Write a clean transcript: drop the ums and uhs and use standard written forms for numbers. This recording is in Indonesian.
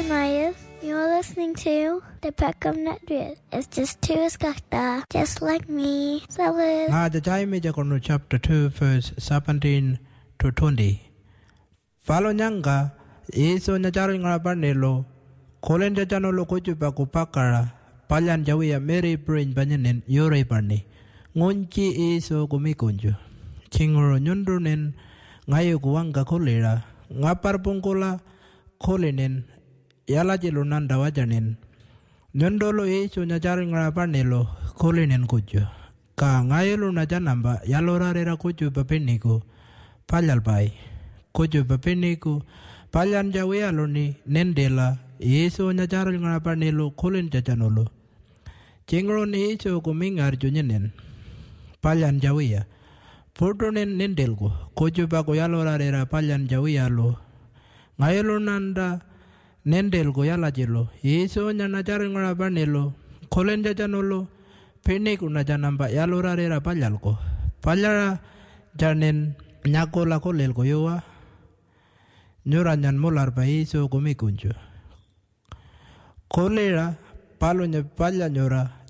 Myers. You're listening to the Peckham Network. It's just two skakta, just like me. Salut. The time is chapter 2, verse 17 to 20. Follow nyanga, iso nyachari ngarapanelo, kolen jachanolo kuchupa kupakara, palyan jawiya Mary Brain banyanen yore parni. Ngonchi iso kumikunjo. Chingoro nyundunen ngayo kuwanga kolera, ngapar pungkola kolenen, yala jelunan dawajanen. Nyondolo iso nyachari ngarapanelo, kolenen kujo. Ka ngayo najanamba yalora rera kujo papeniku, palyalpai. Kujo papeniku, palyan jawiya loni nendela, iso nyachari ngarapanelo kolen jachanolo. Chingoro ni iso kumingar junyenen. Palyan jawiya. Portonen nendelgo. Kujo bako yalora rera palyan jawiya lo. Ngayelo nanda nendelgo yala jelo. Iso nyanachari ngarapanelo kolen jachanolo. Peniku najanamba yalora rera palyalko. Palyara janen nyakola kolelko yowa. Nyoranyan molar pa iso kumikunjo. Kolera palo nya palya nyora